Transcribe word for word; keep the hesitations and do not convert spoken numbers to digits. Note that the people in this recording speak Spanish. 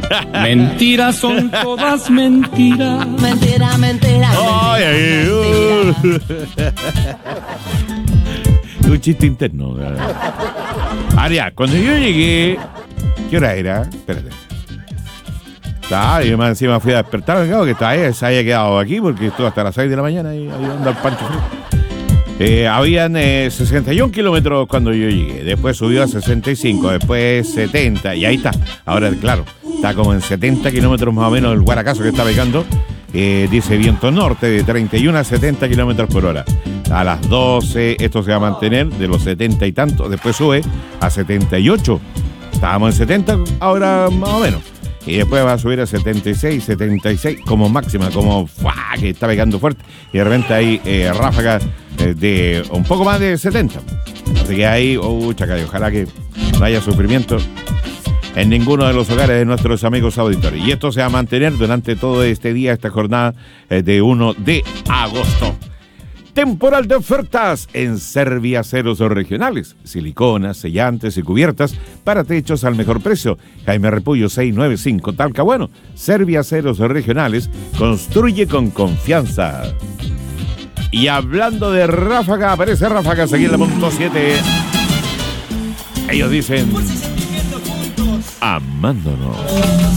Mentiras son todas mentiras. Mentira, mentira. Ay, ay, uh. Un chiste interno. Aria, cuando yo llegué, ¿qué hora era? Espérate. Ah, y más encima fui a despertar, claro, que estaba ahí, se había quedado aquí porque estuvo hasta las seis de la mañana y ahí anda el Pancho Frío. Eh, habían eh, sesenta y un kilómetros cuando yo llegué, después subió a sesenta y cinco, después setenta, y ahí está. Ahora, claro, está como en setenta kilómetros más o menos el Guaracazo que está pegando. Eh, dice viento norte de treinta y uno a setenta kilómetros por hora. A las doce esto se va a mantener de los setenta y tantos, después sube a setenta y ocho. Estábamos en setenta, ahora más o menos. Y después va a subir a setenta y seis, setenta y seis como máxima, como ¡fua! Que está pegando fuerte. Y de repente hay eh, ráfagas eh, de un poco más de setenta. Así que ahí, oh, chaca, y ojalá que no haya sufrimiento en ninguno de los hogares de nuestros amigos auditores. Y esto se va a mantener durante todo este día, esta jornada eh, de primero de agosto. Temporal de ofertas en Serviaceros Regionales. Siliconas, sellantes y cubiertas para techos al mejor precio. Jaime Repullo seiscientos noventa y cinco, Talca. Bueno, Serviaceros Regionales construye con confianza. Y hablando de Ráfaga, aparece Ráfagas aquí en la punto siete. Ellos dicen amándonos.